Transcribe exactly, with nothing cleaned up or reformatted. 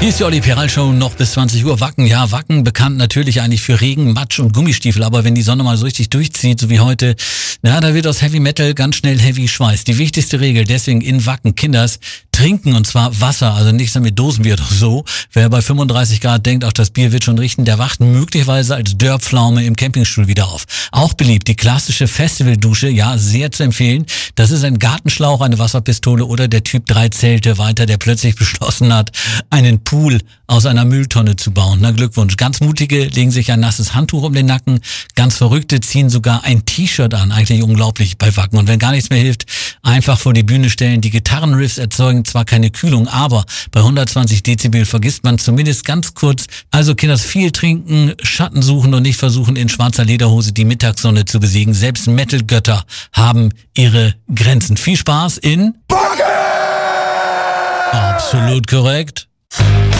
Hier ist die Olli Peral Show noch bis zwanzig Uhr. Wacken, ja, Wacken bekannt natürlich eigentlich für Regen, Matsch und Gummistiefel, aber wenn die Sonne mal so richtig durchzieht, so wie heute, na, da wird aus Heavy Metal ganz schnell Heavy Schweiß. Die wichtigste Regel deswegen in Wacken, Kinders, trinken und zwar Wasser, also nichts mit Dosenbier oder so. Wer bei fünfunddreißig Grad denkt, auch das Bier wird schon richten, der wacht möglicherweise als Dörrpflaume im Campingstuhl wieder auf. Auch beliebt, die klassische Festivaldusche, ja, sehr zu empfehlen. Das ist ein Gartenschlauch, eine Wasserpistole oder der Typ drei Zelte weiter, der plötzlich beschlossen hat, einen Pool aus einer Mülltonne zu bauen. Na, Glückwunsch. Ganz mutige legen sich ein nasses Handtuch um den Nacken. Ganz Verrückte ziehen sogar ein T-Shirt an. Eigentlich unglaublich bei Wacken. Und wenn gar nichts mehr hilft, einfach vor die Bühne stellen. Die Gitarrenriffs erzeugen zwar keine Kühlung, aber bei hundertzwanzig Dezibel vergisst man zumindest ganz kurz. Also Kinders, viel trinken, Schatten suchen und nicht versuchen, in schwarzer Lederhose die Mittagssonne zu besiegen. Selbst Metal-Götter haben ihre Grenzen. Viel Spaß in Wacken! Absolut korrekt.